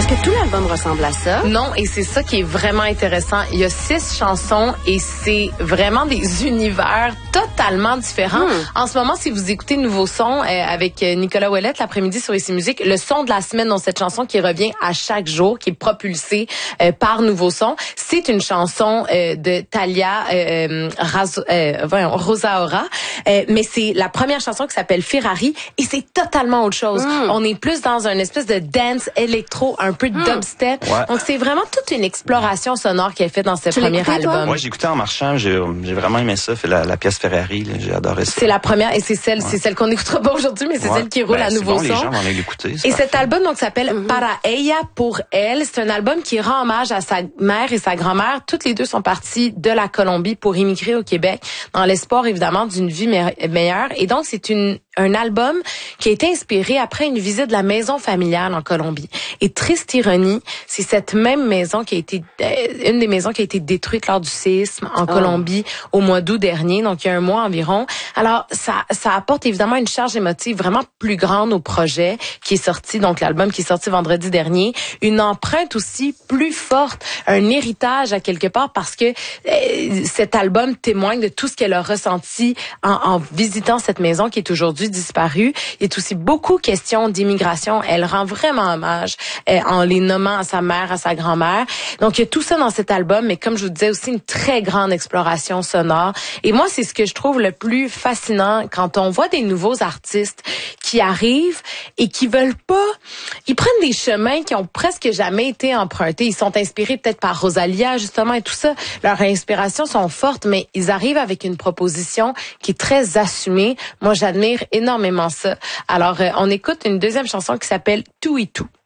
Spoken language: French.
Est-ce que tout l'album ressemble à ça? Non, et c'est ça qui est vraiment intéressant. Il y a 6 chansons et c'est vraiment des univers totalement différents. En ce moment, si vous écoutez Nouveau Son avec Nicolas Ouellette l'après-midi sur Ici Musique, le son de la semaine dans cette chanson qui revient à chaque jour, qui est propulsée par Nouveau Son, c'est une chanson de Thalia Rosa Ora, mais c'est la première chanson qui s'appelle Ferrari et c'est totalement autre chose. On est plus dans une espèce de dance électro, un peu de dubstep. Ouais. Donc c'est vraiment toute une exploration sonore qu'elle fait dans ce premier album. Moi, j'ai écouté en marchant, j'ai vraiment aimé ça, la pièce Ferrari, là, j'ai adoré ça. C'est la première et c'est celle qu'on n'écoutera pas aujourd'hui, mais c'est celle qui roule à Nouveau Son. Les gens vont aller l'écouter. Et cet album donc s'appelle Para Ella, pour elle. C'est un album qui rend hommage à sa mère et sa grand-mère. Toutes les deux sont parties de la Colombie pour immigrer au Québec dans l'espoir évidemment d'une vie meilleure. Et donc c'est un album qui a été inspiré après une visite de la maison familiale en Colombie. Et triste ironie, c'est cette même maison qui a été une des maisons qui a été détruite lors du séisme en Colombie au mois d'août dernier, donc il y a un mois environ. Alors ça apporte évidemment une charge émotive vraiment plus grande au projet qui est sorti, donc l'album qui est sorti vendredi dernier, une empreinte aussi plus forte, un héritage à quelque part parce que cet album témoigne de tout ce qu'elle a ressenti en visitant cette maison qui est aujourd'hui disparue. Il est aussi beaucoup question d'immigration. Elle rend vraiment hommage en les nommant à sa mère, à sa grand-mère. Donc, il y a tout ça dans cet album, mais comme je vous disais, aussi une très grande exploration sonore. Et moi, c'est ce que je trouve le plus fascinant quand on voit des nouveaux artistes qui arrivent et qui veulent pas... Ils prennent des chemins qui ont presque jamais été empruntés. Ils sont inspirés peut-être par Rosalia, justement, et tout ça. Leurs inspirations sont fortes, mais ils arrivent avec une proposition qui est très assumée. Moi, j'admire énormément ça. Alors, on écoute une deuxième chanson qui s'appelle Tout et Tout.